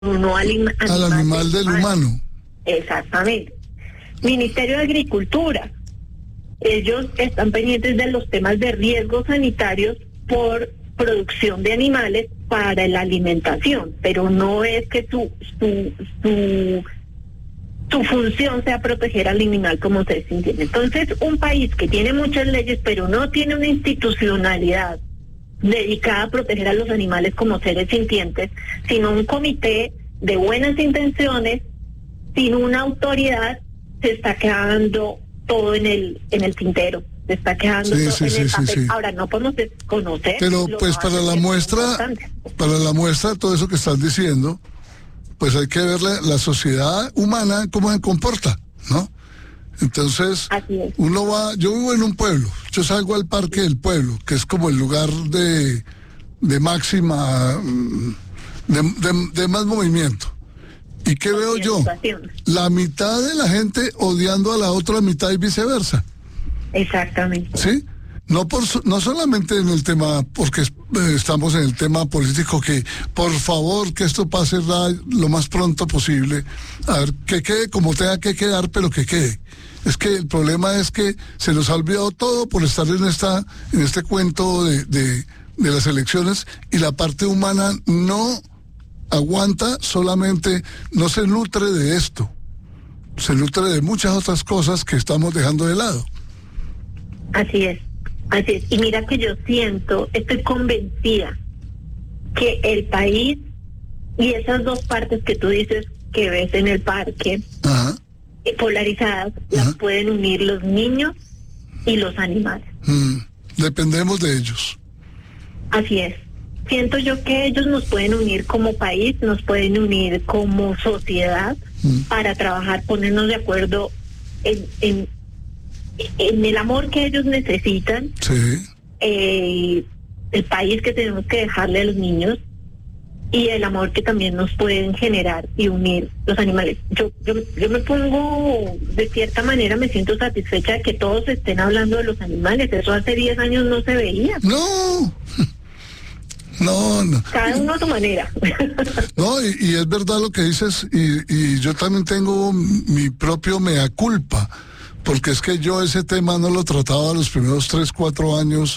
no al animal del humano. Exactamente. Ministerio de Agricultura. Ellos están pendientes de los temas de riesgos sanitarios por producción de animales para la alimentación, pero no es que su función sea proteger al animal como ser sintiente. Entonces, un país que tiene muchas leyes, pero no tiene una institucionalidad dedicada a proteger a los animales como seres sintientes, sino un comité de buenas intenciones, sin una autoridad, se está quedando todo en el tintero, se está quedando todo en el papel. Sí. Ahora, no podemos desconocer. Pero pues para la muestra, todo eso que estás diciendo, pues hay que ver la sociedad humana cómo se comporta, ¿no? Entonces, yo vivo en un pueblo, yo salgo al parque del pueblo, que es como el lugar de máxima, de más movimiento. ¿Y qué veo yo? La mitad de la gente odiando a la otra mitad y viceversa. Exactamente. ¿Sí? No solamente en el tema, porque estamos en el tema político, que por favor que esto pase lo más pronto posible, a ver, que quede como tenga que quedar, pero que quede. Es que el problema es que se nos ha olvidado todo por estar en este cuento de las elecciones, y la parte humana no aguanta, solamente no se nutre de esto, se nutre de muchas otras cosas que estamos dejando de lado. Así es. Y mira que yo estoy convencida que el país y esas dos partes que tú dices que ves en el parque, polarizadas, las pueden unir los niños y los animales. Dependemos de ellos. Así es. Siento yo que ellos nos pueden unir como país, nos pueden unir como sociedad para trabajar, ponernos de acuerdo en el amor que ellos necesitan, el país que tenemos que dejarle a los niños y el amor que también nos pueden generar y unir los animales. Yo me pongo, de cierta manera, me siento satisfecha de que todos estén hablando de los animales. Eso hace 10 años no se veía. No. Cada uno a su manera. No, y es verdad lo que dices, y yo también tengo mi propio mea culpa, porque es que yo ese tema no lo trataba los primeros 3, 4 años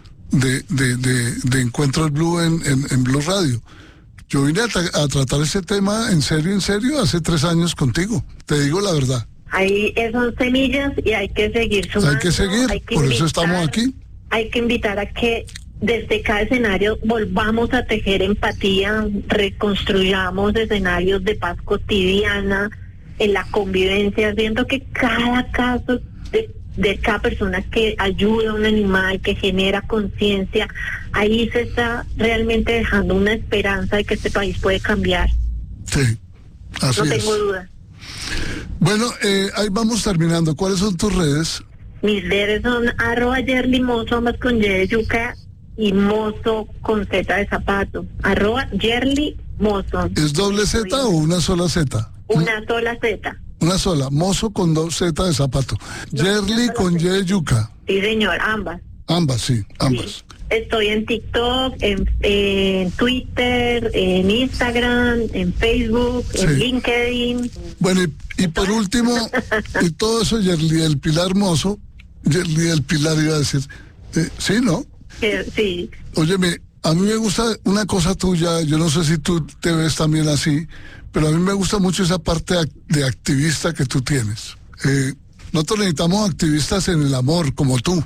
de Encuentros Blue en Blue Radio. Yo vine a tratar ese tema en serio hace 3 años contigo, te digo la verdad. Ahí son semillas y hay que seguir sumando. Hay que seguir, por eso estamos aquí. Hay que invitar a que desde cada escenario volvamos a tejer empatía, reconstruyamos escenarios de paz cotidiana, en la convivencia, viendo que cada caso de cada persona que ayuda a un animal, que genera conciencia, ahí se está realmente dejando una esperanza de que este país puede cambiar. Sí, así es. No tengo duda. Bueno, ahí vamos terminando. ¿Cuáles son tus redes? Mis redes son @yerlymozo, ambas con Y de yuca, y mozo con Z de zapato. @yerlymozo. ¿Es doble Z o una sola Z? Una sola Z. Una sola, mozo con 2 Z de zapato. Yerly con Y de yuca. Sí, señor, ambas. Ambas, sí, ambas. Sí. Estoy en TikTok, en Twitter, en Instagram, en Facebook, en LinkedIn. Bueno, y por último, y todo eso, Yerly del Pilar Mozo, Yerly del Pilar iba a decir, ¿sí, no? Sí. Óyeme, a mí me gusta una cosa tuya, yo no sé si tú te ves también así, pero a mí me gusta mucho esa parte de activista que tú tienes. Nosotros necesitamos activistas en el amor, como tú.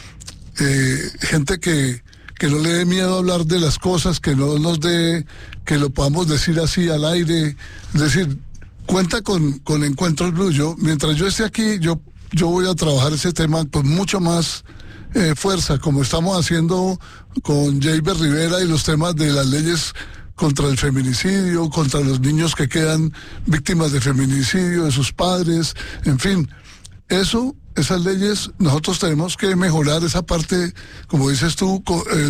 Gente que no le dé miedo hablar de las cosas, que no nos dé, que lo podamos decir así al aire. Es decir, cuenta con Encuentros Blue. Mientras yo esté aquí, yo voy a trabajar ese tema con mucho más fuerza, como estamos haciendo con Jayber Rivera y los temas de las leyes contra el feminicidio, contra los niños que quedan víctimas de feminicidio, de sus padres, en fin. Esas leyes, nosotros tenemos que mejorar esa parte, como dices tú,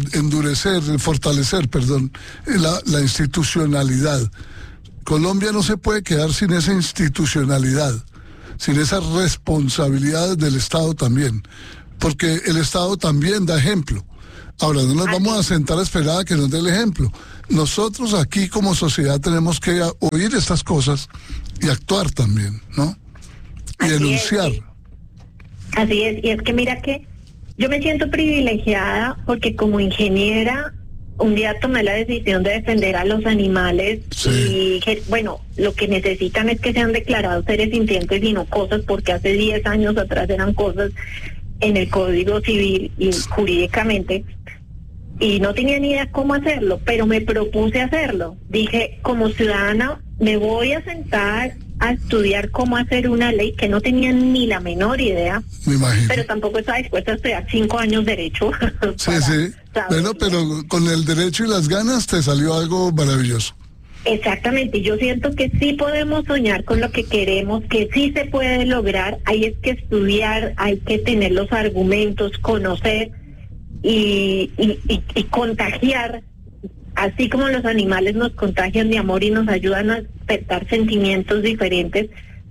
fortalecer, la institucionalidad. Colombia no se puede quedar sin esa institucionalidad, sin esas responsabilidades del Estado también, porque el Estado también da ejemplo. Ahora, no nos vamos a sentar a esperar a que nos dé el ejemplo. Nosotros aquí como sociedad tenemos que oír estas cosas y actuar también, ¿no? Y denunciar. Así es, y es que mira que yo me siento privilegiada porque como ingeniera un día tomé la decisión de defender a los animales y que, bueno, lo que necesitan es que sean declarados seres sintientes y no cosas, porque hace 10 años atrás eran cosas en el Código Civil y jurídicamente, y no tenía ni idea cómo hacerlo, pero me propuse hacerlo. Dije, como ciudadana, me voy a sentar a estudiar cómo hacer una ley que no tenía ni la menor idea, me imagino. Pero tampoco estaba dispuesta a estudiar 5 años derecho. Sí. Bueno, pero con el derecho y las ganas te salió algo maravilloso. Exactamente, yo siento que sí podemos soñar con lo que queremos, que sí se puede lograr, hay es que estudiar, hay que tener los argumentos, conocer y contagiar, así como los animales nos contagian de amor y nos ayudan a despertar sentimientos diferentes.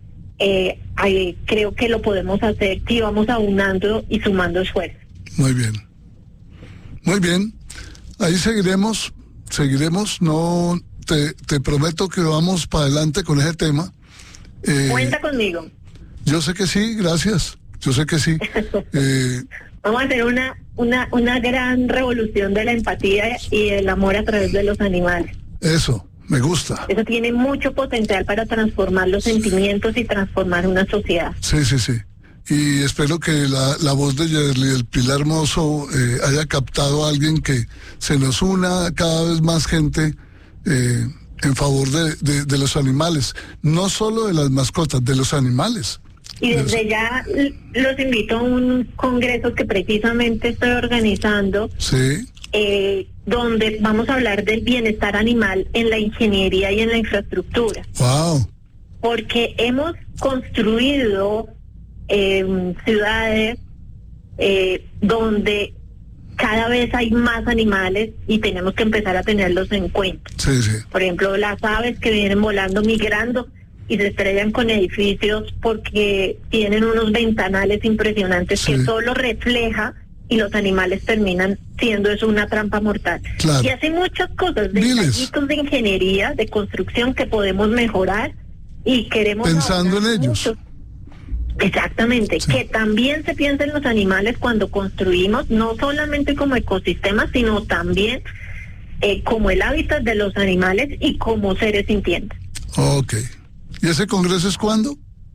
Creo que lo podemos hacer si vamos aunando y sumando esfuerzos. Muy bien, ahí seguiremos, no... Te prometo que vamos para adelante con ese tema. Cuenta conmigo. Yo sé que sí, gracias. Yo sé que sí. Vamos a hacer una gran revolución de la empatía y el amor a través de los animales. Eso, me gusta. Eso tiene mucho potencial para transformar los sentimientos y transformar una sociedad. Sí. Y espero que la voz de Yerli, el Pilar Mozo, haya captado a alguien que se nos una cada vez más gente en favor de los animales, no solo de las mascotas, de los animales. Y desde ya los invito a un congreso que precisamente estoy organizando, donde vamos a hablar del bienestar animal en la ingeniería y en la infraestructura. ¡Wow! Porque hemos construido ciudades donde cada vez hay más animales y tenemos que empezar a tenerlos en cuenta. Sí. Por ejemplo, las aves que vienen volando, migrando y se estrellan con edificios porque tienen unos ventanales impresionantes que solo refleja y los animales terminan siendo eso una trampa mortal. Claro. Y hace muchas cosas, detallitos de ingeniería, de construcción que podemos mejorar y queremos... Pensando en ellos. Mucho. Exactamente, que también se piensa en los animales cuando construimos, no solamente como ecosistemas, sino también como el hábitat de los animales y como seres sintientes. Ok. ¿Y ese congreso es cuándo?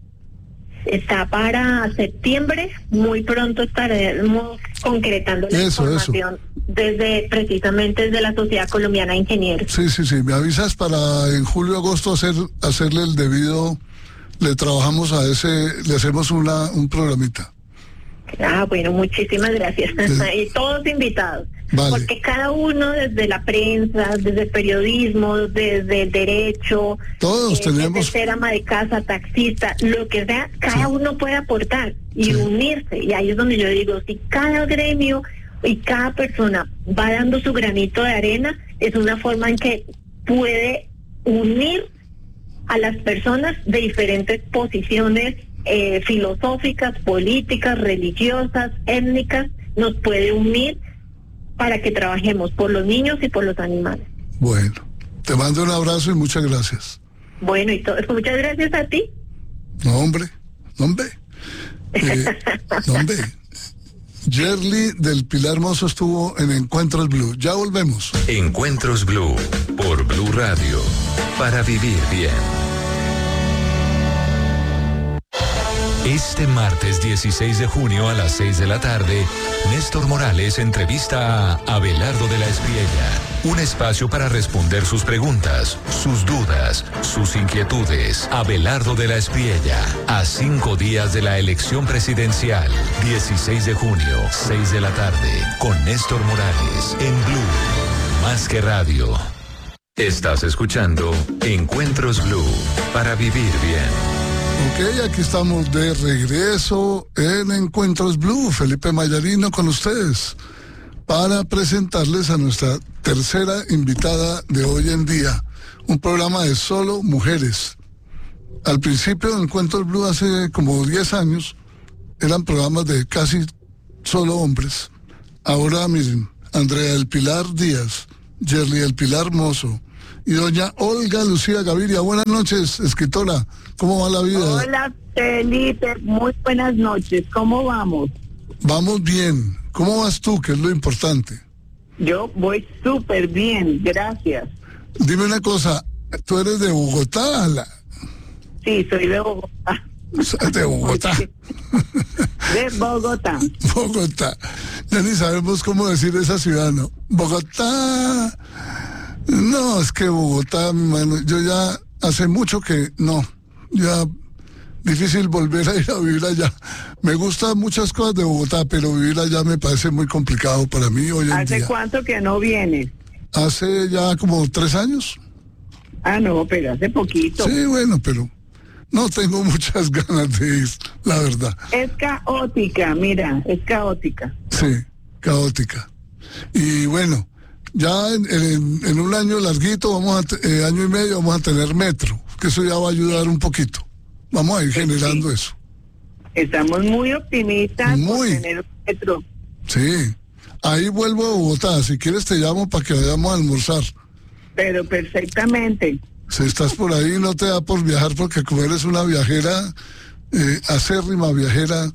Está para septiembre, muy pronto estaremos concretando la información precisamente desde la Sociedad Colombiana de Ingenieros. Sí, me avisas para en julio, agosto hacerle el debido... Le trabajamos le hacemos un programita. Bueno, muchísimas gracias. Y todos invitados. Vale. Porque cada uno desde la prensa, desde el periodismo, desde el derecho, todos tenemos... desde ser ama de casa, taxista, lo que sea, cada uno puede aportar y unirse. Y ahí es donde yo digo, si cada gremio y cada persona va dando su granito de arena, es una forma en que puede unir a las personas de diferentes posiciones filosóficas, políticas, religiosas, étnicas, nos puede unir para que trabajemos por los niños y por los animales. Bueno, te mando un abrazo y muchas gracias. Bueno, y todo eso, muchas gracias a ti. No, hombre. Yerli del Pilar Mozo estuvo en Encuentros Blue. Ya volvemos. Encuentros Blue por Blue Radio. Para vivir bien. Este martes 16 de junio a las 6 de la tarde, Néstor Morales entrevista a Abelardo de la Espriella. Un espacio para responder sus preguntas, sus dudas, sus inquietudes. Abelardo de la Espriella, a 5 días de la elección presidencial. 16 de junio, 6 de la tarde, con Néstor Morales, en Blue. Más que radio. Estás escuchando Encuentros Blue, para vivir bien. Ok, aquí estamos de regreso en Encuentros Blue. Felipe Mayarino con ustedes para presentarles a nuestra tercera invitada de hoy en día. Un programa de solo mujeres. Al principio de Encuentros Blue, hace como 10 años, eran programas de casi solo hombres. Ahora, miren, Andrea del Pilar Díaz, Yerly del Pilar Mozo y doña Olga Lucía Gaviria. Buenas noches, escritora. ¿Cómo va la vida? Hola, Felipe. Muy buenas noches. ¿Cómo vamos? Vamos bien. ¿Cómo vas tú, que es lo importante? Yo voy súper bien, gracias. Dime una cosa, ¿tú eres de Bogotá? Sí, soy de Bogotá. De Bogotá. De Bogotá. Bogotá. Ya ni sabemos cómo decir esa ciudad, ¿no? Bogotá. No, es que Bogotá, mi mano, yo ya hace mucho que no. Ya difícil volver a ir a vivir allá. Me gustan muchas cosas de Bogotá, pero vivir allá me parece muy complicado para mí hoy en día. ¿Hace cuánto que no vienes? Hace ya como 3 años. Ah, no, pero hace poquito. Sí, bueno, pero no tengo muchas ganas de ir, la verdad. Es caótica, mira, es caótica. Sí, caótica. Y bueno, ya en un año larguito, año y medio, vamos a tener metro, que eso ya va a ayudar un poquito. Vamos a ir generando eso. Estamos muy optimistas Muy. por tener un metro. Sí, ahí vuelvo a Bogotá, si quieres te llamo para que vayamos a almorzar. Pero perfectamente. Si estás por ahí no te da por viajar porque como eres una viajera, acérrima viajera,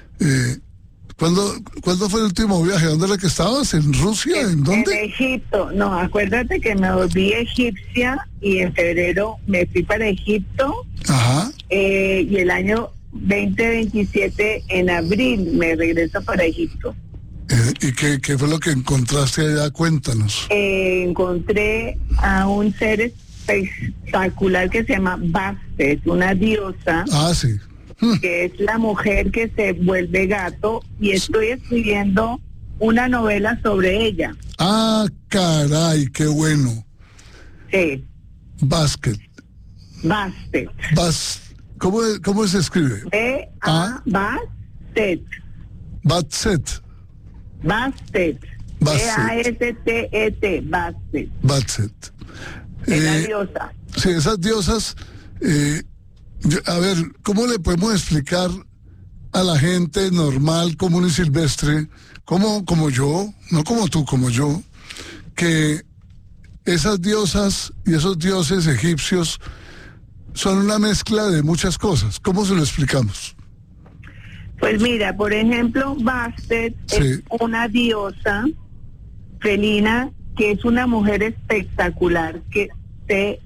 ¿cuándo fue el último viaje? ¿Dónde era que estabas? ¿En Rusia? ¿En dónde? En Egipto. No, acuérdate que me volví egipcia y en febrero me fui para Egipto. Ajá. Y el año 2027, en abril, me regreso para Egipto. ¿Y qué fue lo que encontraste allá? Cuéntanos. Encontré a un ser espectacular que se llama Bastet, una diosa. Ah, sí. Que es la mujer que se vuelve gato, y estoy escribiendo una novela sobre ella. Ah, caray, qué bueno. Sí, Basket. Bastet. ¿Cómo se escribe? Bastet. Batset. Bastet. Bastet. Bastet. Batset. Es la diosa. Sí, esas diosas, a ver, ¿cómo le podemos explicar a la gente normal, común y silvestre, como yo, no como tú, como yo, que esas diosas y esos dioses egipcios son una mezcla de muchas cosas? ¿Cómo se lo explicamos? Pues mira, por ejemplo, Bastet es una diosa felina que es una mujer espectacular que se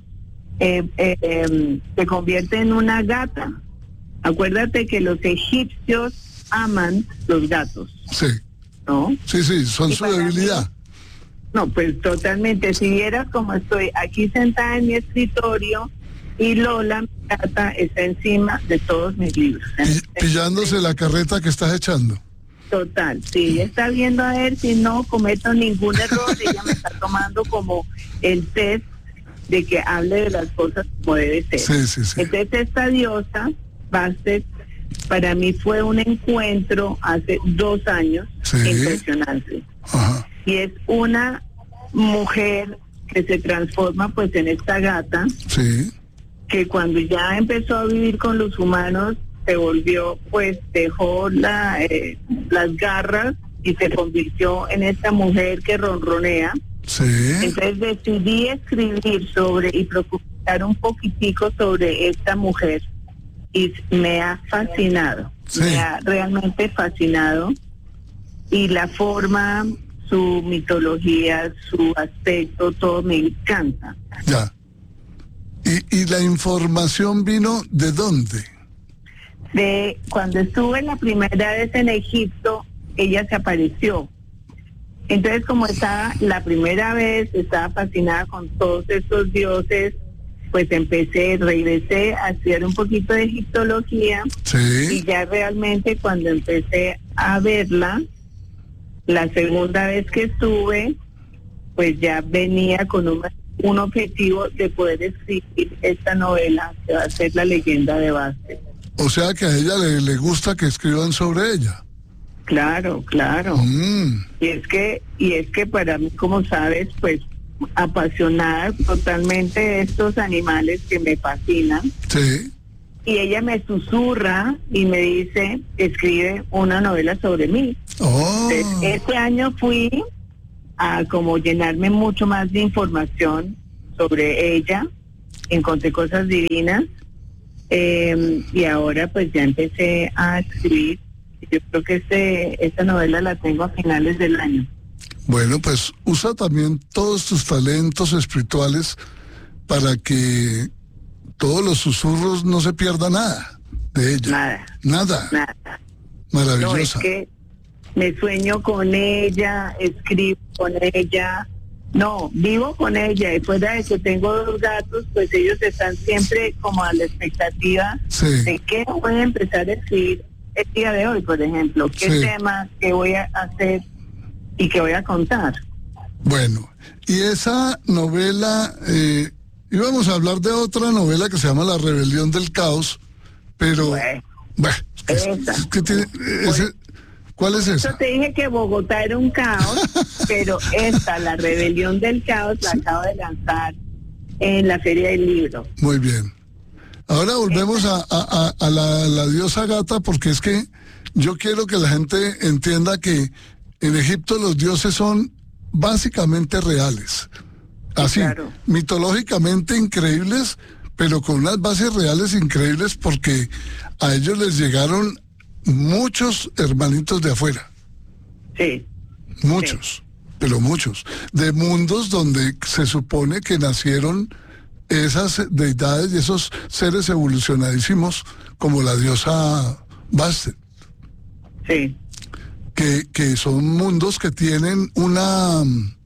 convierte en una gata. Acuérdate que los egipcios aman los gatos. Sí. ¿No? Sí, son su debilidad. No, pues totalmente. Si vieras como estoy aquí sentada en mi escritorio y Lola, mi gata, está encima de todos mis libros. Pillándose la carreta que estás echando. Total, sí, ella está viendo a ver si no cometo ningún error. Ella me está tomando como el test de que hable de las cosas como debe ser. Sí. Entonces esta diosa, Bastet, para mí fue un encuentro hace 2 años impresionante. Ajá. Y es una mujer que se transforma pues en esta gata, que cuando ya empezó a vivir con los humanos se volvió, pues dejó las garras y se convirtió en esta mujer que ronronea. Entonces decidí escribir sobre y profundizar un poquitico sobre esta mujer y me ha fascinado, me ha realmente fascinado, y la forma, su mitología, su aspecto, todo me encanta. Ya. ¿Y la información vino de dónde? De cuando estuve la primera vez en Egipto, ella se apareció. Entonces, como estaba la primera vez, estaba fascinada con todos estos dioses, pues regresé a estudiar un poquito de egiptología, y ya realmente cuando empecé a verla, la segunda vez que estuve, pues ya venía con un objetivo de poder escribir esta novela que va a ser La leyenda de Bastet. O sea que a ella le gusta que escriban sobre ella. Claro. Y es que para mí, como sabes, pues apasionada totalmente de estos animales que me fascinan. Y ella me susurra y me dice, escribe una novela sobre mí. Entonces, este año fui a como llenarme mucho más de información sobre ella, encontré cosas divinas, y ahora pues ya empecé a escribir. Yo creo que esta novela la tengo a finales del año. Bueno, pues usa también todos tus talentos espirituales para que todos los susurros no se pierda nada de ella. Nada. Maravillosa. No, es que me sueño con ella, escribo con ella, no, vivo con ella, y fuera de que tengo 2 gatos, pues ellos están siempre como a la expectativa de qué voy a empezar a escribir el día de hoy, por ejemplo, qué tema, qué voy a hacer y qué voy a contar. Bueno, y esa novela, íbamos a hablar de otra novela que se llama La Rebelión del Caos, pero... ¿Cuál es esa? Yo te dije que Bogotá era un caos, pero La Rebelión del Caos, la acabo de lanzar en la Feria del Libro. Muy bien. Ahora volvemos a la diosa gata, porque es que yo quiero que la gente entienda que en Egipto los dioses son básicamente reales. Así, claro, mitológicamente increíbles, pero con unas bases reales increíbles, porque a ellos les llegaron muchos hermanitos de afuera. Sí. Muchos, pero muchos. De mundos donde se supone que nacieron esas deidades y esos seres evolucionadísimos, como la diosa Bastet. Sí. Que son mundos que tienen una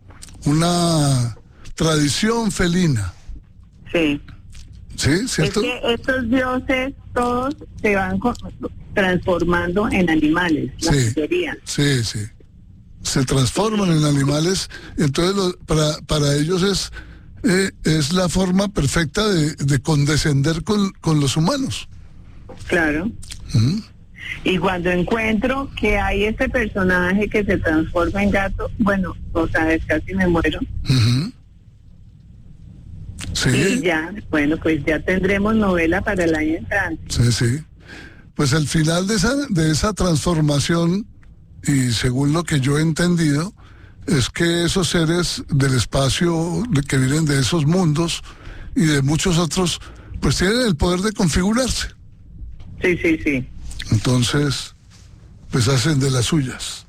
tradición felina. Sí. ¿Sí? ¿Cierto? Es que estos dioses todos se van transformando en animales, la mayoría. Sí. Se transforman en animales, entonces para ellos es la forma perfecta de condescender con los humanos. Claro. Y cuando encuentro que hay este personaje que se transforma en gato, bueno, o sea, casi me muero. Sí. Y ya, bueno, pues ya tendremos novela para el año entrante. Sí. Pues el final de esa transformación, y según lo que yo he entendido, es que esos seres del espacio que vienen de esos mundos y de muchos otros, pues tienen el poder de configurarse. Sí. Entonces, pues hacen de las suyas.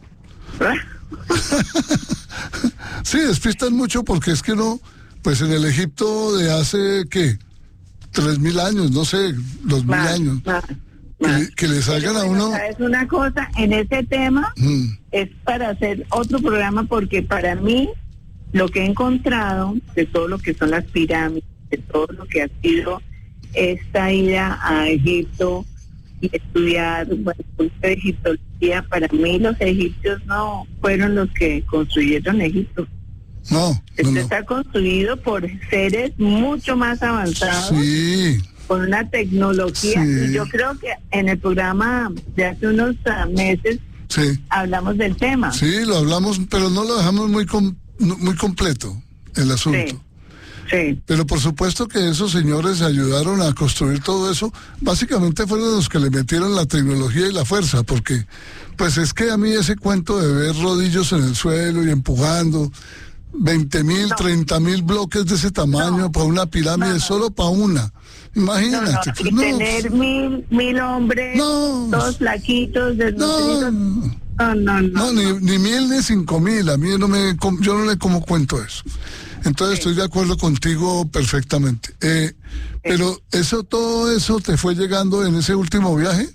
Sí, despistan mucho, porque es que no, pues en el Egipto de hace, ¿qué? 3.000 años, no sé, 2.000 años. Que le salgan a uno... Es una cosa, en ese tema es para hacer otro programa, porque para mí lo que he encontrado de todo lo que son las pirámides, de todo lo que ha sido esta ida a Egipto y estudiar, bueno, egiptología, para mí los egipcios no fueron los que construyeron Egipto. No. Está construido por seres mucho más avanzados. Sí. Con una tecnología, y yo creo que en el programa de hace unos meses hablamos del tema. Sí, lo hablamos, pero no lo dejamos muy completo el asunto. Sí. Pero por supuesto que esos señores ayudaron a construir todo eso. Básicamente fueron los que le metieron la tecnología y la fuerza, porque pues es que a mí ese cuento de ver rodillos en el suelo y empujando 20.000, 30.000 bloques de ese tamaño para una pirámide, solo para una. Imagínate. Y tener mil hombres, todos flaquitos, desnutridos. No, ni 1.000 ni 5.000. A mí yo no le como cuento eso. Entonces estoy de acuerdo contigo perfectamente. Pero todo eso te fue llegando en ese último viaje.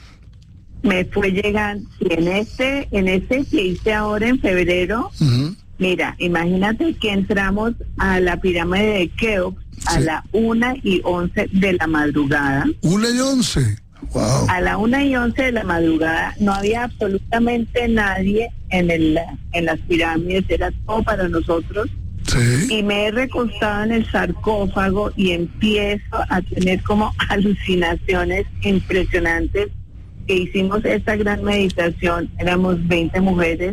Me fue llegando, en este que hice ahora en febrero. Mira, imagínate que entramos a la pirámide de Keops a la 1:11 de la madrugada. 1:11, wow. A la 1:11 de la madrugada no había absolutamente nadie en las pirámides, era todo para nosotros. Sí. Y me he recostado en el sarcófago y empiezo a tener como alucinaciones impresionantes. Que hicimos esta gran meditación, éramos 20 mujeres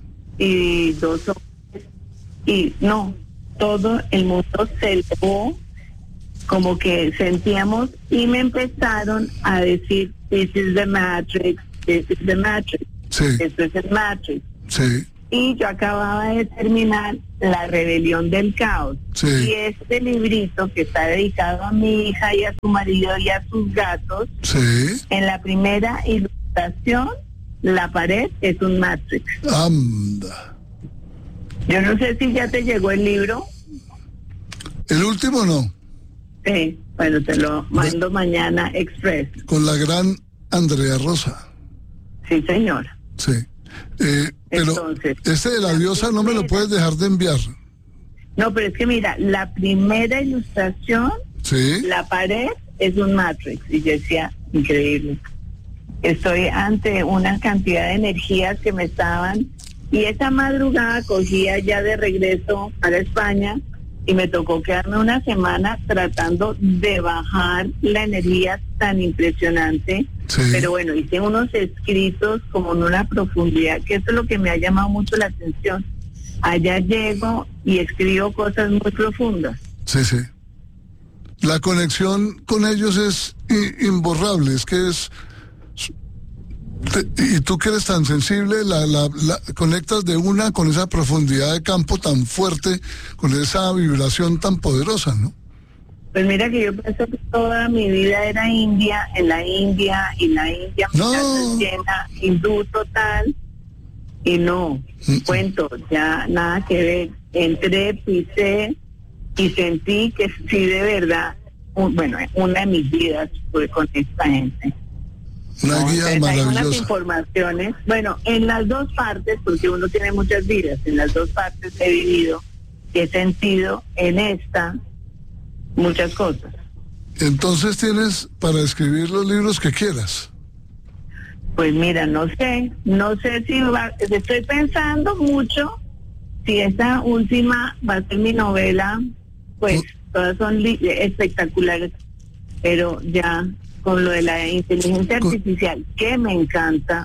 y 2 hombres, y no, todo el mundo se elevó, como que sentíamos, y me empezaron a decir, this is the Matrix, this is the Matrix, sí. esto es el Matrix. Sí. y yo acababa de terminar La Rebelión del Caos. Sí. Y este librito que está dedicado a mi hija y a su marido y a sus gatos, Sí. en la primera ilustración, la pared es un Matrix. Anda. Yo no sé si ya te llegó el libro. El último no. Sí, bueno, te lo mando mañana express. Con la gran Andrea Rosa. Sí, señora. Sí. Pero Entonces, este de la diosa no me lo puedes dejar de enviar. No, pero es que mira, la primera ilustración, Sí. la pared es un Matrix. Y yo decía, increíble. Estoy ante una cantidad de energías que me estaban... Y esa madrugada cogía ya de regreso para España y me tocó quedarme una semana tratando de bajar la energía tan impresionante. Sí. Pero bueno, hice unos escritos como en una profundidad, que eso es lo que me ha llamado mucho la atención. Allá llego y escribo cosas muy profundas. Sí, sí. La conexión con ellos es imborrable, es que es... Y tú que eres tan sensible, la conectas de una con esa profundidad de campo tan fuerte, con esa vibración tan poderosa, ¿no? Pues mira que yo pensé que toda mi vida era India, en la India, y la India No. llena, hindú total, y no, cuento, ya nada que ver. Entré, pisé y sentí que sí, de verdad, una de mis vidas fue con esta gente. Una guía Entonces, hay unas maravillosa. informaciones, bueno, en las dos partes, porque uno tiene muchas vidas, en las dos partes he vivido, he sentido en esta muchas cosas. Entonces tienes para escribir los libros que quieras. Pues mira, no sé si estoy pensando mucho si esta última va a ser mi novela, pues todas son espectaculares, pero ya con lo de la inteligencia artificial, que me encanta,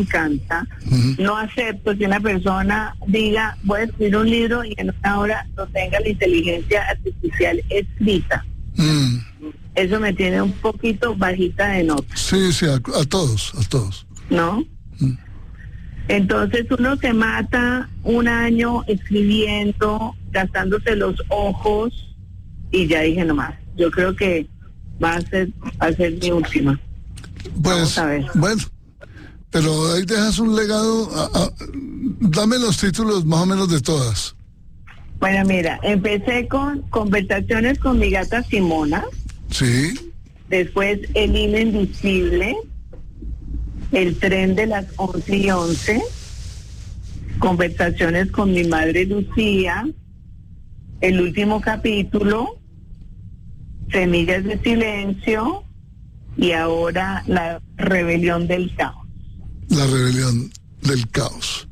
no acepto que una persona diga, voy a escribir un libro y en una hora no tenga la inteligencia artificial escrita. Eso me tiene un poquito bajita de nota. Sí, sí, a todos. ¿No? Entonces uno se mata un año escribiendo, gastándose los ojos, y ya dije nomás, yo creo que va a ser mi última. Pues, vamos a ver. bueno, pero ahí dejas un legado. Dame los títulos más o menos de todas. Bueno, mira, empecé con Conversaciones con mi gata Simona, Sí, después El hilo invisible, El tren de las 11:11, Conversaciones con mi madre Lucía, el último capítulo, Semillas de silencio, y ahora La rebelión del caos. La rebelión del caos.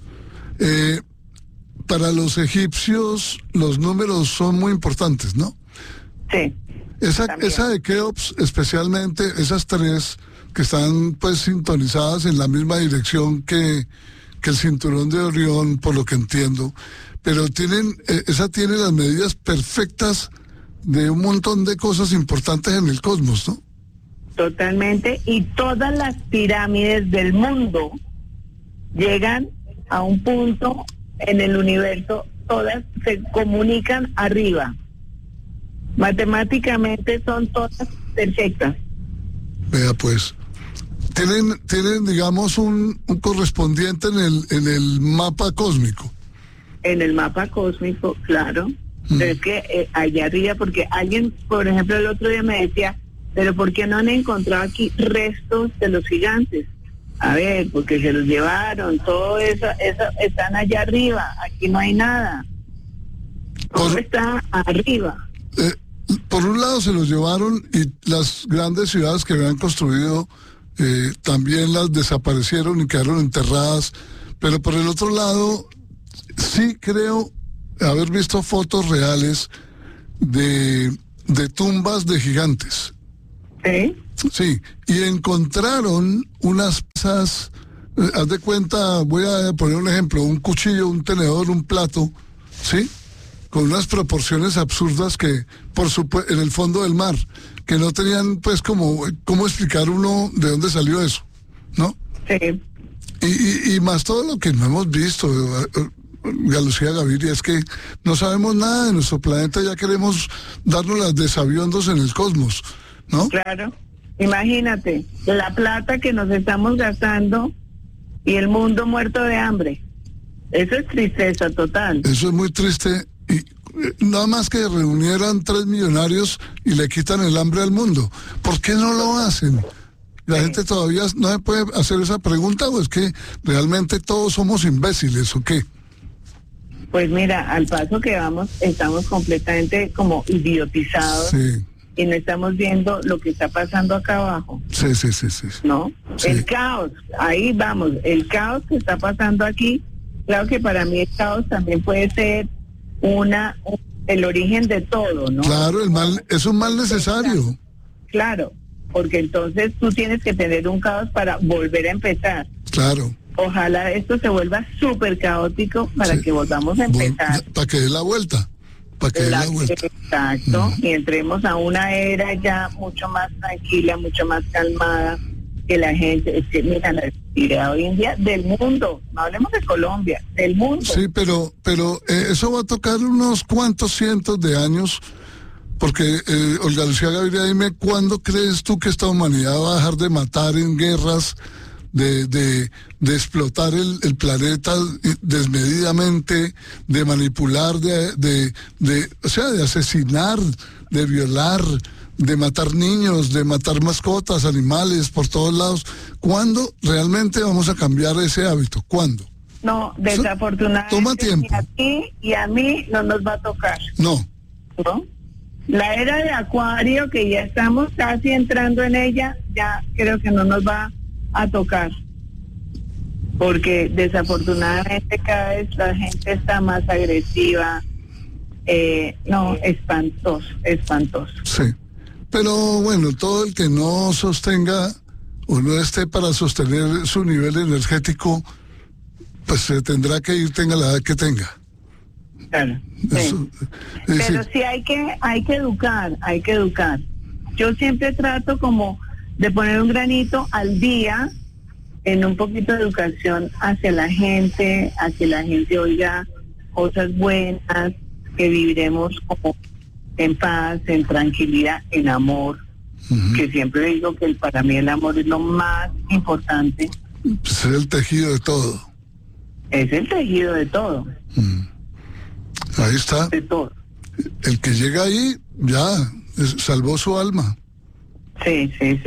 Para los egipcios los números son muy importantes, ¿no? Sí. Esa de Keops, especialmente, esas tres que están pues sintonizadas en la misma dirección que el cinturón de Orión, por lo que entiendo, pero esa tiene las medidas perfectas de un montón de cosas importantes en el cosmos, ¿no? Totalmente, y todas las pirámides del mundo llegan a un punto en el universo, todas se comunican arriba. Matemáticamente son todas perfectas. Vea pues, tienen digamos un correspondiente en el mapa cósmico. En el mapa cósmico, claro. Pero es que allá arriba, porque alguien, por ejemplo, el otro día me decía, pero ¿por qué no han encontrado aquí restos de los gigantes? A ver, porque se los llevaron, todo eso están allá arriba, aquí no hay nada. Todo está arriba. Por un lado se los llevaron y las grandes ciudades que habían construido también las desaparecieron y quedaron enterradas, pero por el otro lado sí creo haber visto fotos reales de tumbas de gigantes. ¿Sí? Sí, y encontraron unas piezas, haz de cuenta, voy a poner un ejemplo, un cuchillo, un tenedor, un plato, ¿sí? Con unas proporciones absurdas que, por supuesto, en el fondo del mar, que no tenían, pues, cómo explicar uno de dónde salió eso, ¿no? Sí. Y más todo lo que no hemos visto, Lucía Gaviria, es que no sabemos nada de nuestro planeta, ya queremos darnos las de sabiondos en el cosmos, ¿no? Claro, imagínate, la plata que nos estamos gastando y el mundo muerto de hambre. Eso es tristeza total. Eso es muy triste, y nada más que reunieran 3 millonarios y le quitan el hambre al mundo. ¿Por qué no lo hacen? La gente todavía no se puede hacer esa pregunta, ¿o es que realmente todos somos imbéciles o qué? Pues mira, al paso que vamos, estamos completamente como idiotizados, sí, y no estamos viendo lo que está pasando acá abajo. Sí. ¿No? Sí. El caos, ahí vamos, el caos que está pasando aquí, claro que para mí el caos también puede ser el origen de todo, ¿no? Claro, el mal es un mal necesario. Claro, porque entonces tú tienes que tener un caos para volver a empezar. Claro. Ojalá esto se vuelva súper caótico para que volvamos a empezar. Para que dé la vuelta. Exacto. Y entremos a una era ya mucho más tranquila, mucho más calmada, que la gente, es que mira, la actividad hoy en día del mundo, no hablemos de Colombia, del mundo. Sí, pero eso va a tocar unos cuantos cientos de años, porque Olga Lucía Gaviria, dime, ¿cuándo crees tú que esta humanidad va a dejar de matar en guerras, de explotar el planeta desmedidamente, de manipular, de asesinar, de violar, de matar niños, de matar mascotas, animales por todos lados? ¿Cuándo realmente vamos a cambiar ese hábito? ¿Cuándo? No, desafortunadamente toma tiempo. Ni a ti y a mí no nos va a tocar. No. La era de Acuario, que ya estamos casi entrando en ella, ya creo que no nos va a tocar, porque desafortunadamente cada vez la gente está más agresiva. No, espantoso. Sí, pero bueno, todo el que no sostenga o no esté para sostener su nivel energético, pues se tendrá que ir, tenga la edad que tenga. Claro. Sí. Pero sí hay que educar. Yo siempre trato como de poner un granito al día en un poquito de educación hacia la gente, a que la gente oiga cosas buenas, que viviremos como en paz, en tranquilidad, en amor. Uh-huh. Que siempre digo que para mí el amor es lo más importante. Pues es el tejido de todo. Es el tejido de todo. Ahí está. De todo. El que llega ahí ya salvó su alma. Sí.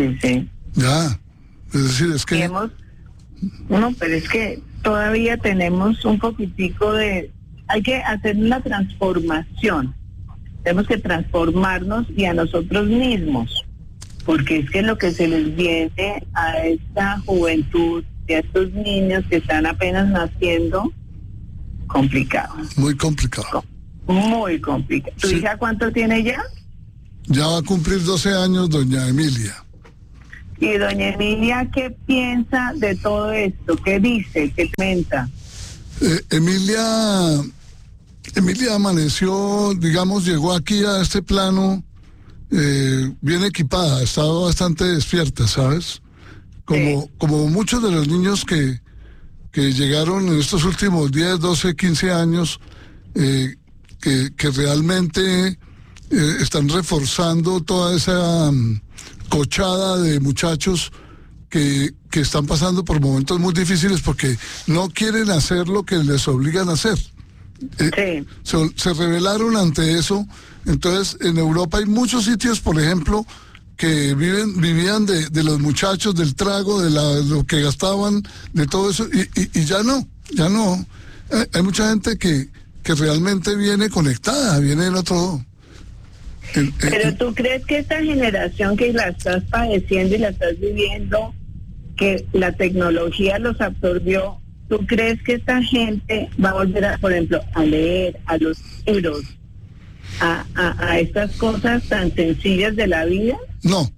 Ya. Es decir, es que... No, pero es que todavía tenemos un poquitico de... Hay que hacer una transformación. Tenemos que transformarnos y a nosotros mismos. Porque es que lo que se les viene a esta juventud y a estos niños que están apenas naciendo, complicado. Muy complicado. Muy complicado. ¿Tu hija cuánto tiene ya? Ya va a cumplir 12 años, doña Emilia. ¿Y doña Emilia qué piensa de todo esto? ¿Qué dice? ¿Qué comenta? Emilia amaneció, digamos, llegó aquí a este plano bien equipada, ha estado bastante despierta, ¿sabes? Como muchos de los niños que llegaron en estos últimos 10, 12, 15 años, que realmente están reforzando toda esa cochada de muchachos que están pasando por momentos muy difíciles porque no quieren hacer lo que les obligan a hacer. Se rebelaron ante eso. Entonces, en Europa hay muchos sitios, por ejemplo, que vivían de los muchachos, del trago, de lo que gastaban, de todo eso, y ya no. Hay mucha gente que realmente viene conectada, viene en otro... Pero tú crees que esta generación que la estás padeciendo y la estás viviendo, que la tecnología los absorbió, ¿tú crees que esta gente va a volver, por ejemplo, a leer, a los libros, a estas cosas tan sencillas de la vida? No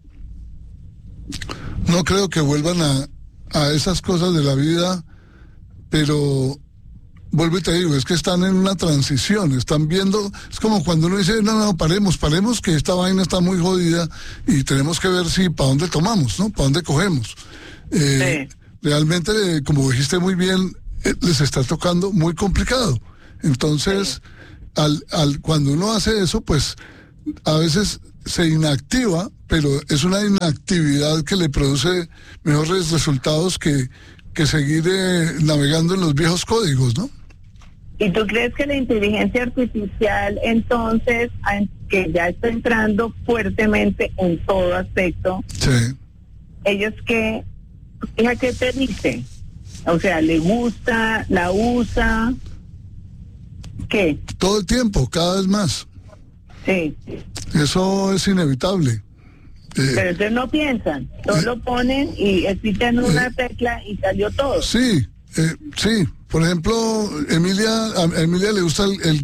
creo que vuelvan a esas cosas de la vida, pero vuelvo y te digo, es que están en una transición, están viendo, es como cuando uno dice, no, paremos, que esta vaina está muy jodida y tenemos que ver si para dónde tomamos, ¿no? Para dónde cogemos. Sí. Realmente, como dijiste muy bien, les está tocando muy complicado. Entonces, cuando uno hace eso, pues a veces se inactiva, pero es una inactividad que le produce mejores resultados que seguir navegando en los viejos códigos, ¿no? ¿Y tú crees que la inteligencia artificial, entonces, que ya está entrando fuertemente en todo aspecto, sí, ellos qué te dice? O sea, ¿le gusta, la usa? ¿Qué? Todo el tiempo, cada vez más. Sí. Eso es inevitable. Pero entonces no piensan, solo ponen y pican una tecla y salió todo. Sí, sí. Por ejemplo, a Emilia le gusta el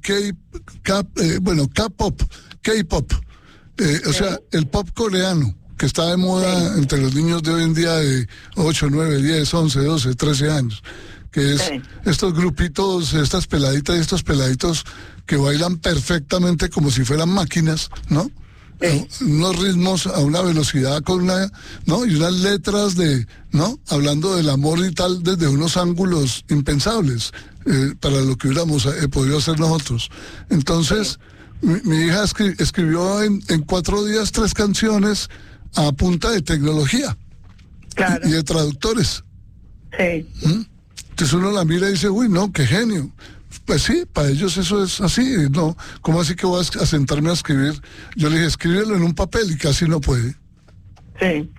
K-pop, o sea, el pop coreano, que está de moda entre los niños de hoy en día de 8, 9, 10, 11, 12, 13 años, que es estos grupitos, estas peladitas y estos peladitos que bailan perfectamente como si fueran máquinas, ¿no? Unos ritmos a una velocidad ¿no? Y unas letras ¿no? Hablando del amor y tal desde unos ángulos impensables para lo que hubiéramos podido hacer nosotros. Entonces, mi hija escribió en 4 días 3 canciones a punta de tecnología. Claro. Y de traductores. Sí. Entonces uno la mira y dice, uy, no, qué genio. Pues sí, para ellos eso es así, ¿no? ¿Cómo así que voy a sentarme a escribir? Yo le dije, escríbelo en un papel y casi no puede. Sí.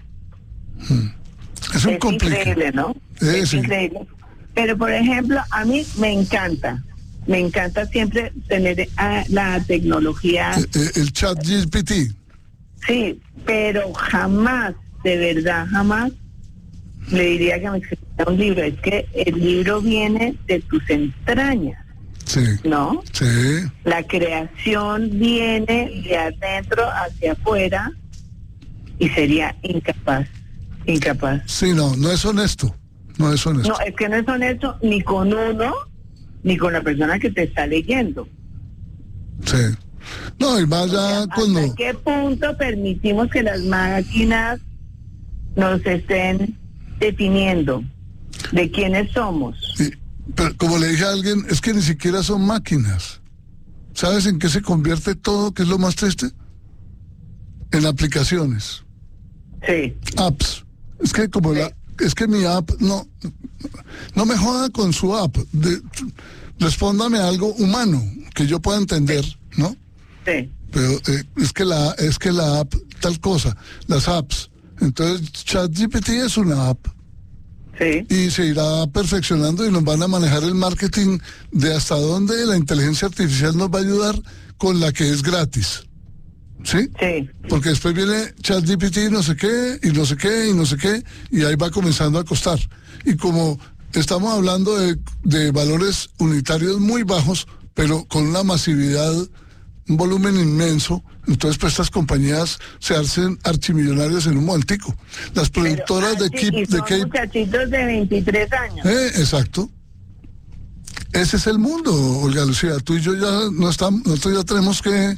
Es un complicado. Increíble, ¿no? Es increíble. Pero, por ejemplo, a mí me encanta siempre tener la tecnología. El chat GPT. Sí, pero jamás, de verdad, jamás le diría que me escribiera un libro. Es que el libro viene de tus entrañas. Sí. ¿No? Sí. La creación viene de adentro hacia afuera y sería incapaz. Sí, no es honesto. No, es que no es honesto ni con uno, ni con la persona que te está leyendo. Sí. No, y más ya cuando... ¿Hasta qué punto permitimos que las máquinas nos estén definiendo de quiénes somos? Sí. Pero como le dije a alguien, es que ni siquiera son máquinas. ¿Sabes en qué se convierte todo? ¿Qué es lo más triste? En aplicaciones. Sí. Apps. Es que como es que mi app no me joda con su app. Respóndame algo humano que yo pueda entender, ¿no? Sí. Pero es que la app tal cosa, las apps. Entonces ChatGPT es una app. Sí. Y se irá perfeccionando y nos van a manejar el marketing de hasta dónde la inteligencia artificial nos va a ayudar con la que es gratis. ¿Sí? Sí. Porque después viene ChatGPT no sé qué, y no sé qué, y no sé qué, y ahí va comenzando a costar. Y como estamos hablando de valores unitarios muy bajos, pero con una masividad, un volumen inmenso, entonces pues estas compañías se hacen archimillonarias en un momentico. Las productoras de muchachitos de 23 años. Exacto. Ese es el mundo, Olga Lucía. Tú y yo ya nosotros ya tenemos que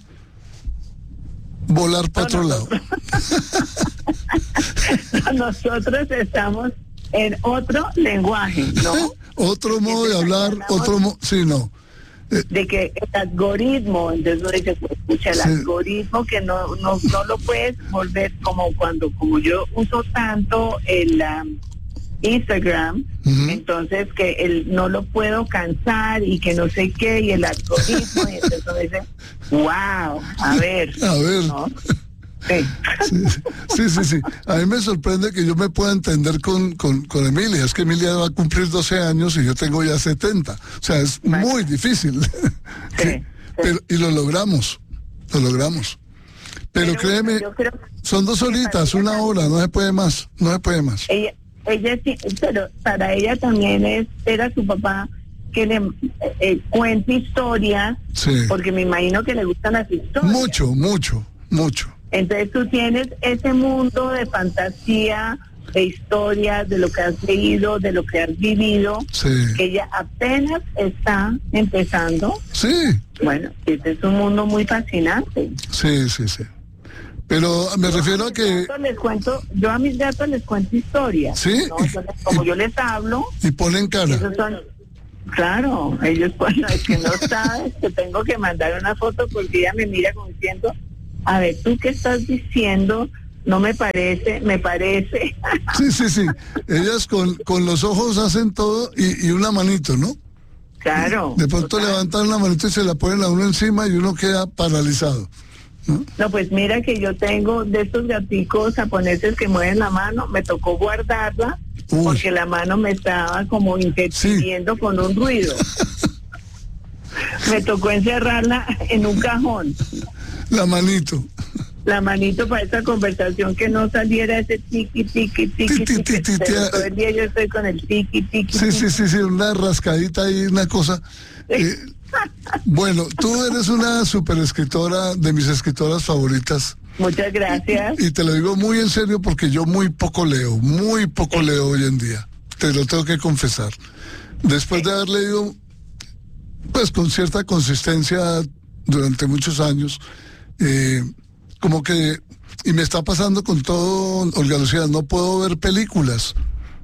volar para otro lado. Nosotros estamos en otro lenguaje, ¿no? Otro modo de hablar, sí, no. De que el algoritmo, entonces uno dice, pues, escucha, el algoritmo que no lo puedes volver como yo uso tanto el Instagram, entonces que no lo puedo cansar y que no sé qué, y el algoritmo, y entonces uno dice, wow, a ver. ¿no? Sí. A mí me sorprende que yo me pueda entender con Emilia. Es que Emilia va a cumplir 12 años y yo tengo ya 70. O sea, es muy difícil. Pero, y lo logramos. Pero créeme, son 2 horitas, 1 hora, no se puede más. Ella sí, pero para ella también era su papá que le cuenta historias, porque me imagino que le gustan las historias. Mucho. Entonces tú tienes ese mundo de fantasía, de historias, de lo que has leído, de lo que has vivido, que ella apenas está empezando. Sí. Bueno, este es un mundo muy fascinante. Sí. Pero me refiero a que... Yo a mis gatos les cuento historias. Sí. ¿No? Como yo les hablo... Y ponen cara. Claro, ellos ponen, es que no sabes, que tengo que mandar una foto porque ella me mira como diciendo, a ver, ¿tú qué estás diciendo? No me parece, me parece. Sí. Ellas con los ojos hacen todo y una manito, ¿no? Claro. De pronto levantan la manito y se la ponen a uno encima y uno queda paralizado. No, pues mira que yo tengo de estos gaticos japoneses que mueven la mano, me tocó guardarla porque la mano me estaba como interfiriendo con un ruido. Me tocó encerrarla en un cajón. La manito para esa conversación, que no saliera ese tiqui. Todo el día yo estoy con el tiqui. Sí, una rascadita ahí, una cosa. Bueno, tú eres una super escritora, de mis escritoras favoritas. Muchas gracias. Y te lo digo muy en serio porque yo muy poco leo hoy en día. Te lo tengo que confesar. Después de haber leído, pues con cierta consistencia durante muchos años, como que, y me está pasando con todo, Olga Lucía, no puedo ver películas.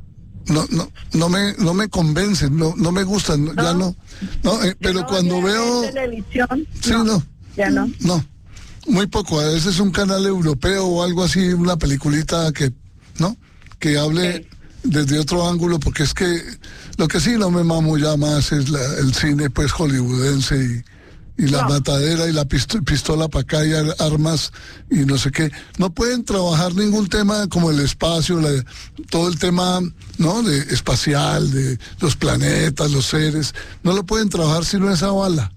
No me convencen, no me gustan, ya no. Pero cuando veo televisión, sí, ya no. No, muy poco. A veces un canal europeo o algo así, una peliculita que hable desde otro ángulo, porque es que lo que sí no me mamo ya más es el cine pues hollywoodense y la matadera y la pistola para acá y armas y no sé qué. No pueden trabajar ningún tema como el espacio, todo el tema, ¿no? De espacial, de los planetas, los seres. No lo pueden trabajar sino esa bala.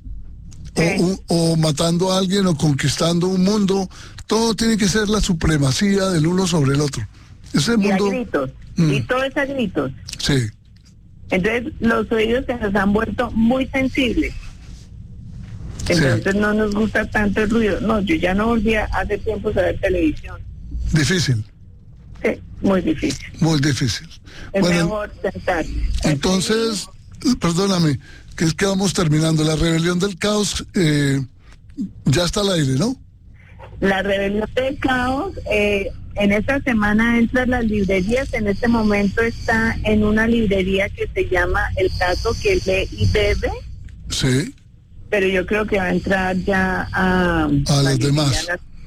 O matando a alguien o conquistando un mundo. Todo tiene que ser la supremacía del uno sobre el otro. Ese mundo... a gritos. Y todo es a gritos. Sí. Entonces los oídos se nos han vuelto muy sensibles. Entonces no nos gusta tanto el ruido. No, yo ya no volví hace tiempo a ver televisión. Difícil. Sí, muy difícil. Muy difícil. Es mejor sentarse. Entonces, perdóname, que es que vamos terminando. La Rebelión del Caos ya está al aire, ¿no? La Rebelión del Caos, en esta semana entra a las librerías. En este momento está en una librería que se llama El Caso que lee y bebe. Sí. Pero yo creo que va a entrar ya a los demás.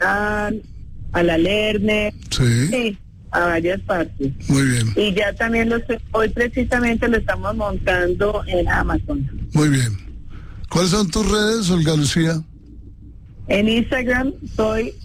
A la Lerner. Sí, a varias partes. Muy bien. Y ya también hoy precisamente lo estamos montando en Amazon. Muy bien. ¿Cuáles son tus redes, Olga Lucía? En Instagram soy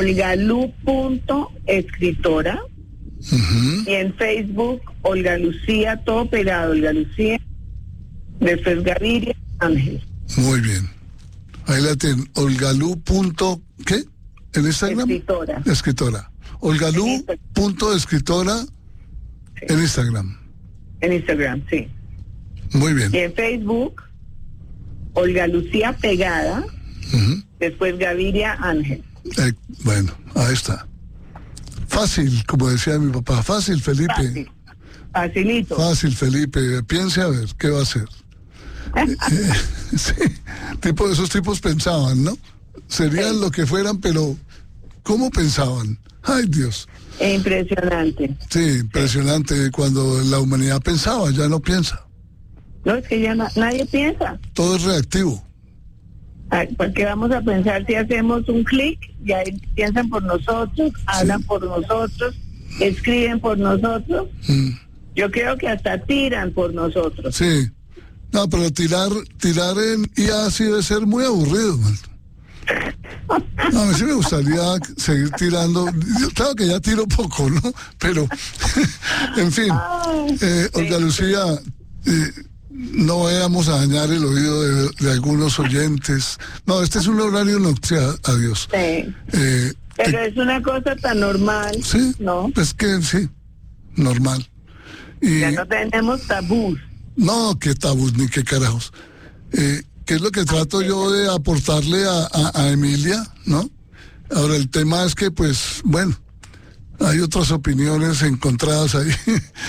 olgalu.escritora. Y en Facebook, Olga Lucía, todo pegado, Olga Lucía. Después Gaviria Ángel. Muy bien. Ahí la tienen. Olgalu. ¿Qué? ¿En Instagram? Escritora. Olgalu.escritora en Instagram. En Instagram, sí. Muy bien. Y en Facebook, Olga Lucía Pegada. Después Gaviria Ángel. Bueno, ahí está. Fácil, como decía mi papá. Fácil, Felipe. Fácil. Facilito. Fácil, Felipe. Piense a ver qué va a hacer. Sí, esos tipos pensaban, ¿no? Serían lo que fueran, pero ¿cómo pensaban? Ay, Dios. Impresionante. Sí, impresionante. Cuando la humanidad pensaba, ya no piensa. No, es que ya nadie piensa. Todo es reactivo. Porque vamos a pensar si hacemos un clic y ahí piensan por nosotros, hablan por nosotros, escriben por nosotros. Yo creo que hasta tiran por nosotros. Sí. No, pero tirar en IA sí debe ser muy aburrido, man. No, a mí sí me gustaría seguir tirando. Claro que ya tiro poco, ¿no? Pero, en fin, Olga Lucía, no vayamos a dañar el oído de algunos oyentes. No, este es un horario nocturno, adiós. Sí. Pero es una cosa tan normal, sí, ¿no? Pues que sí, normal. Y ya no tenemos tabús. No, qué tabús ni qué carajos. ¿Qué es lo que trato yo de aportarle a Emilia, no? Ahora, el tema es que, pues, bueno, hay otras opiniones encontradas ahí.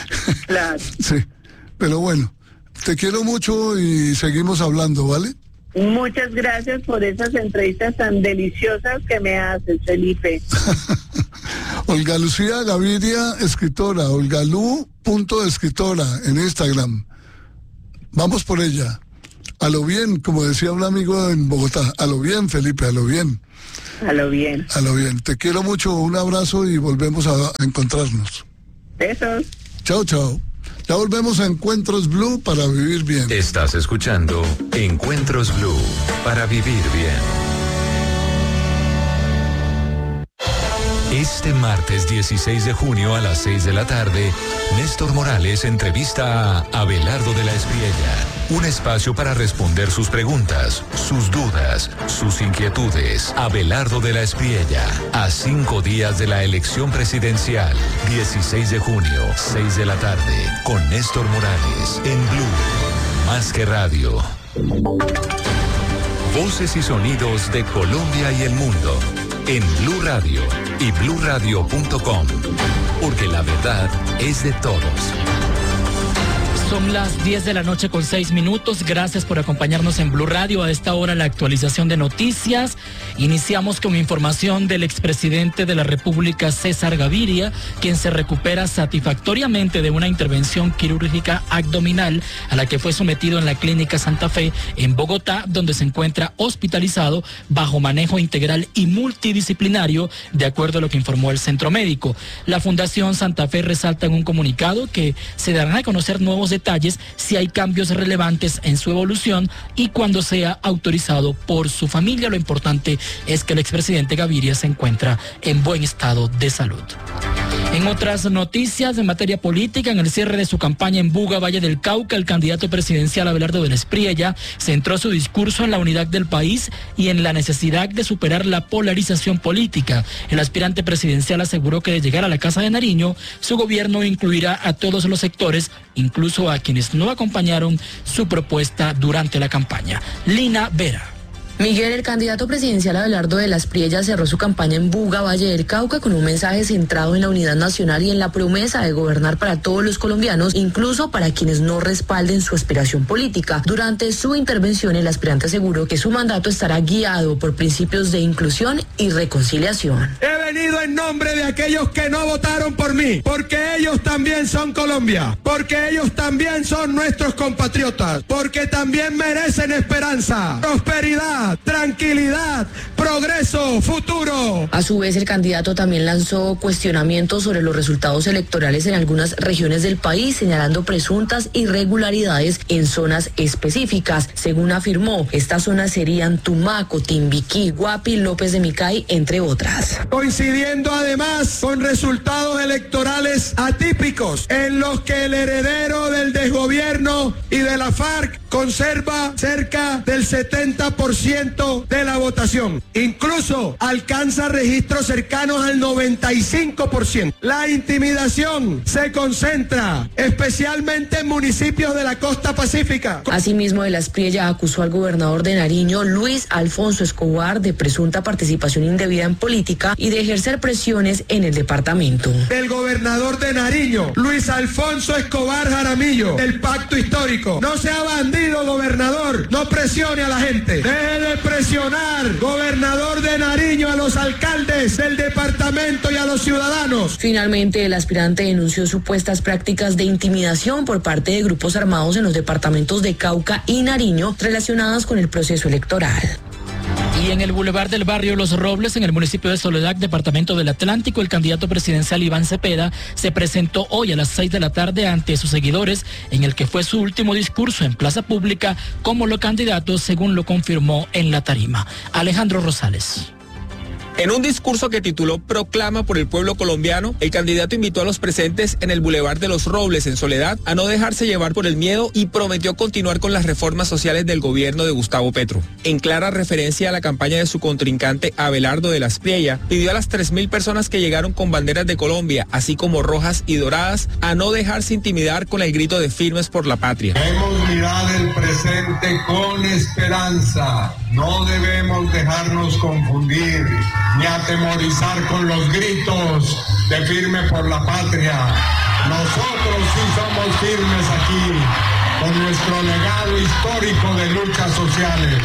Claro. Sí, pero bueno, te quiero mucho y seguimos hablando, ¿vale? Muchas gracias por esas entrevistas tan deliciosas que me haces, Felipe. Olga Lucía Gaviria, escritora, olgalu.escritora en Instagram. Vamos por ella. A lo bien, como decía un amigo en Bogotá. A lo bien, Felipe, a lo bien. A lo bien. A lo bien. Te quiero mucho, un abrazo y volvemos a encontrarnos. Besos. Chao, chao. Ya volvemos a Encuentros Blue para vivir bien. Estás escuchando Encuentros Blue para vivir bien. Este martes 16 de junio a las 6 de la tarde, Néstor Morales entrevista a Abelardo de la Espriella. Un espacio para responder sus preguntas, sus dudas, sus inquietudes. Abelardo de la Espriella, a 5 días de la elección presidencial. 16 de junio, 6 de la tarde, con Néstor Morales, en Blue, más que radio. Voces y sonidos de Colombia y el mundo, en Blue Radio y bluradio.com, porque la verdad es de todos. Son las 10 de la noche con 6 minutos. Gracias por acompañarnos en Blue Radio. A esta hora la actualización de noticias. Iniciamos con información del expresidente de la República, César Gaviria, quien se recupera satisfactoriamente de una intervención quirúrgica abdominal a la que fue sometido en la Clínica Santa Fe en Bogotá, donde se encuentra hospitalizado bajo manejo integral y multidisciplinario, de acuerdo a lo que informó el centro médico. La Fundación Santa Fe resalta en un comunicado que se darán a conocer nuevos detalles si hay cambios relevantes en su evolución y cuando sea autorizado por su familia. Lo importante es que el expresidente Gaviria se encuentra en buen estado de salud. En otras noticias de materia política, en el cierre de su campaña en Buga, Valle del Cauca, el candidato presidencial Abelardo de la Espriella centró su discurso en la unidad del país y en la necesidad de superar la polarización política. El aspirante presidencial aseguró que de llegar a la Casa de Nariño, su gobierno incluirá a todos los sectores, incluso a quienes no acompañaron su propuesta durante la campaña. Lina Vera. Miguel, el candidato presidencial Abelardo de la Espriella cerró su campaña en Buga, Valle del Cauca, con un mensaje centrado en la unidad nacional y en la promesa de gobernar para todos los colombianos, incluso para quienes no respalden su aspiración política. Durante su intervención, el aspirante aseguró que su mandato estará guiado por principios de inclusión y reconciliación. He venido en nombre de aquellos que no votaron por mí, porque ellos también son Colombia, porque ellos también son nuestros compatriotas, porque también merecen esperanza, prosperidad, tranquilidad, progreso, futuro. A su vez, el candidato también lanzó cuestionamientos sobre los resultados electorales en algunas regiones del país, señalando presuntas irregularidades en zonas específicas. Según afirmó, estas zonas serían Tumaco, Timbiquí, Guapi, López de Micay, entre otras. Coincidiendo además con resultados electorales atípicos, en los que el heredero del desgobierno y de la FARC conserva cerca del 70% de la votación. Incluso alcanza registros cercanos al 95%. La intimidación se concentra especialmente en municipios de la costa pacífica. Asimismo, de la Espriella acusó al gobernador de Nariño, Luis Alfonso Escobar, de presunta participación indebida en política y de ejercer presiones en el departamento. El gobernador de Nariño, Luis Alfonso Escobar Jaramillo, del pacto histórico. No sea bandido, gobernador, no presione a la gente. Deje de presionar, gobernador de Nariño, a los alcaldes del departamento y a los ciudadanos. Finalmente, el aspirante denunció supuestas prácticas de intimidación por parte de grupos armados en los departamentos de Cauca y Nariño relacionadas con el proceso electoral. Y en el Boulevard del Barrio Los Robles, en el municipio de Soledad, departamento del Atlántico, el candidato presidencial Iván Cepeda se presentó hoy a las 6 de la tarde ante sus seguidores, en el que fue su último discurso en plaza pública como lo candidato, según lo confirmó en la tarima. Alejandro Rosales. En un discurso que tituló Proclama por el pueblo colombiano, el candidato invitó a los presentes en el Boulevard de los Robles, en Soledad, a no dejarse llevar por el miedo y prometió continuar con las reformas sociales del gobierno de Gustavo Petro. En clara referencia a la campaña de su contrincante Abelardo de la Espriella, pidió a las 3.000 personas que llegaron con banderas de Colombia, así como rojas y doradas, a no dejarse intimidar con el grito de firmes por la patria. Debemos mirar el presente con esperanza. No debemos dejarnos confundir ni atemorizar con los gritos de firme por la patria. Nosotros sí somos firmes aquí. con nuestro legado histórico de luchas sociales.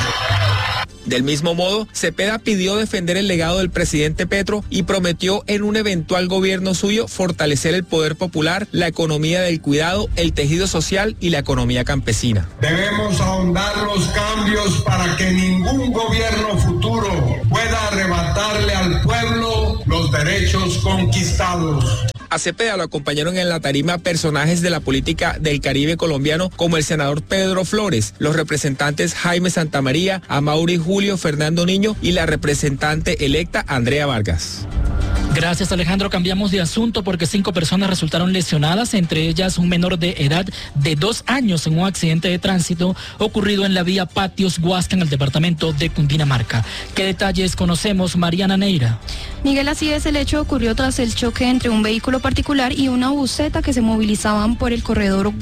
Del mismo modo, Cepeda pidió defender el legado del presidente Petro y prometió en un eventual gobierno suyo fortalecer el poder popular, la economía del cuidado, el tejido social y la economía campesina. Debemos ahondar los cambios para que ningún gobierno futuro pueda arrebatarle al pueblo los derechos conquistados. A Cepeda lo acompañaron en la tarima personajes de la política del Caribe colombiano como el senador Pedro Flores, los representantes Jaime Santamaría, Amaury Julio Fernando Niño y la representante electa Andrea Vargas. Gracias, Alejandro. Cambiamos de asunto porque 5 personas resultaron lesionadas, entre ellas un menor de edad de 2 años en un accidente de tránsito ocurrido en la vía Patios Huasca en el departamento de Cundinamarca. ¿Qué detalles conocemos, Mariana Neira? Miguel, así es, el hecho ocurrió tras el choque entre un vehículo particular y una buseta que se movilizaban por el corredor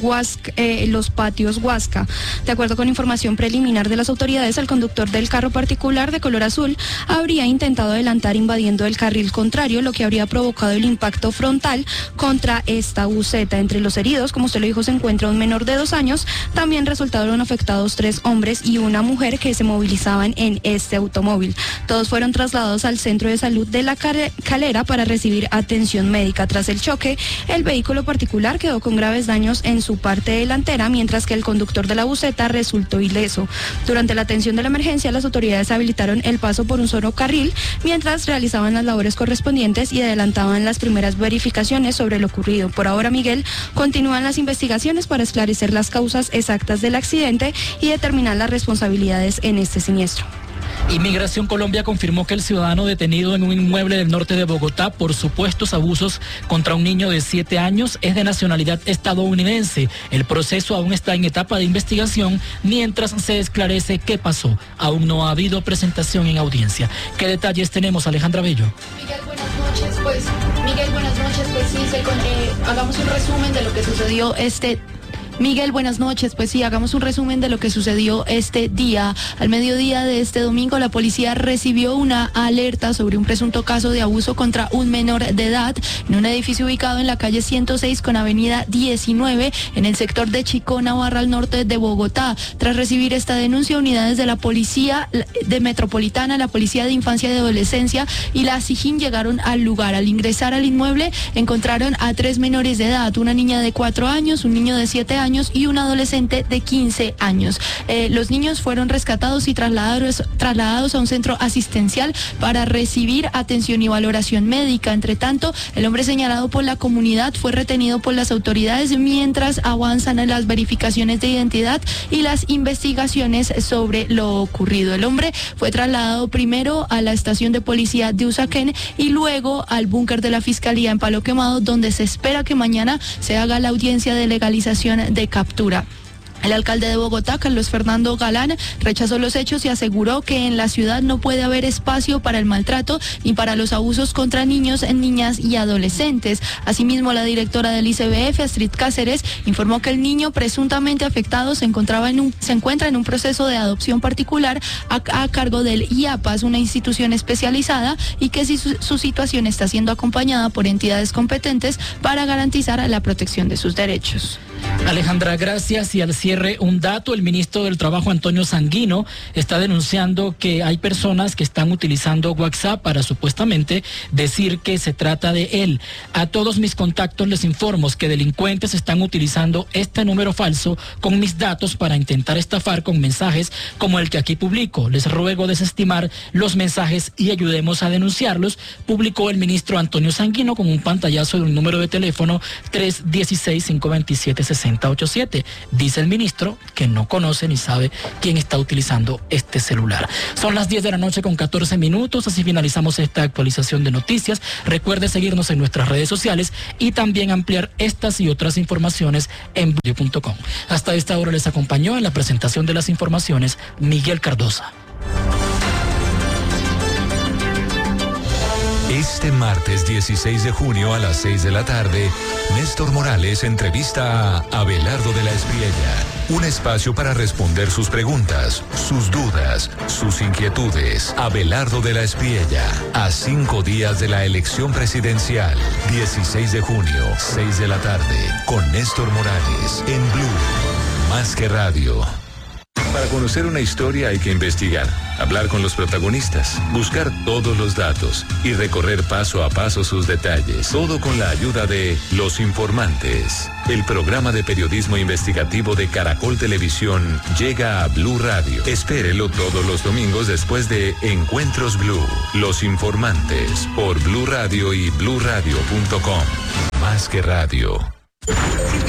Los Patios Huasca. De acuerdo con información preliminar de las autoridades, el conductor del carro particular de color azul habría intentado adelantar invadiendo el carril contrario, lo que habría provocado el impacto frontal contra esta buseta. Entre los heridos, como usted lo dijo, se encuentra un menor de 2 años. También resultaron afectados 3 hombres y una mujer que se movilizaban en este automóvil. Todos fueron trasladados al centro de salud de La Calera para recibir atención médica. Tras el choque, el vehículo particular quedó con graves daños en su parte delantera, mientras que el conductor de la buseta resultó ileso. Durante la atención de la emergencia, las autoridades habilitaron el paso por un solo carril mientras realizaban las labores correspondientes y adelantaban las primeras verificaciones sobre lo ocurrido. Por ahora, Miguel, continúan las investigaciones para esclarecer las causas exactas del accidente y determinar las responsabilidades en este siniestro. Inmigración Colombia confirmó que el ciudadano detenido en un inmueble del norte de Bogotá por supuestos abusos contra un niño de 7 años es de nacionalidad estadounidense. El proceso aún está en etapa de investigación mientras se esclarece qué pasó. Aún no ha habido presentación en audiencia. ¿Qué detalles tenemos, Alejandra Bello? Miguel, buenas noches. Pues sí, hagamos un resumen de lo que sucedió Miguel, buenas noches. Pues sí, hagamos un resumen de lo que sucedió este día. Al mediodía de este domingo, la policía recibió una alerta sobre un presunto caso de abuso contra un menor de edad en un edificio ubicado en la calle 106 con avenida 19 en el sector de Chicona, Barra al norte de Bogotá. Tras recibir esta denuncia, unidades de la policía de Metropolitana, la Policía de Infancia y Adolescencia y la SIJIN llegaron al lugar. Al ingresar al inmueble, encontraron a 3 menores de edad, una niña de 4 años, un niño de 7 años y un adolescente de 15 años. Los niños fueron rescatados y trasladados a un centro asistencial para recibir atención y valoración médica. Entre tanto, el hombre señalado por la comunidad fue retenido por las autoridades mientras avanzan en las verificaciones de identidad y las investigaciones sobre lo ocurrido. El hombre fue trasladado primero a la estación de policía de Usaquén y luego al búnker de la Fiscalía en Palo Quemado, donde se espera que mañana se haga la audiencia de legalización de captura. El alcalde de Bogotá, Carlos Fernando Galán, rechazó los hechos y aseguró que en la ciudad no puede haber espacio para el maltrato ni para los abusos contra niños, niñas y adolescentes. Asimismo, la directora del ICBF, Astrid Cáceres, informó que el niño presuntamente afectado se encuentra en un proceso de adopción particular a cargo del IAPAS, una institución especializada, y que su situación está siendo acompañada por entidades competentes para garantizar la protección de sus derechos. Alejandra, gracias. Y al cierre, un dato: el ministro del Trabajo, Antonio Sanguino, está denunciando que hay personas que están utilizando WhatsApp para supuestamente decir que se trata de él. A todos mis contactos les informo que delincuentes están utilizando este número falso con mis datos para intentar estafar con mensajes como el que aquí publico. Les ruego desestimar los mensajes y ayudemos a denunciarlos, publicó el ministro Antonio Sanguino con un pantallazo de un número de teléfono 316-527-6087. Dice el ministro que no conoce ni sabe quién está utilizando este celular. Son las 10 de la noche con 14 minutos, así finalizamos esta actualización de noticias. Recuerde seguirnos en nuestras redes sociales y también ampliar estas y otras informaciones en blue.com. Hasta esta hora les acompañó en la presentación de las informaciones Miguel Cardosa. Este martes 16 de junio a las 6 de la tarde, Néstor Morales entrevista a Abelardo de la Espriella. Un espacio para responder sus preguntas, sus dudas, sus inquietudes. Abelardo de la Espriella, a 5 días de la elección presidencial. 16 de junio, 6 de la tarde, con Néstor Morales, en Blue. Más que radio. Para conocer una historia hay que investigar, hablar con los protagonistas, buscar todos los datos y recorrer paso a paso sus detalles. Todo con la ayuda de Los Informantes. El programa de periodismo investigativo de Caracol Televisión llega a Blue Radio. Espérelo todos los domingos después de Encuentros Blue. Los Informantes por Blue Radio y bluradio.com. Más que radio.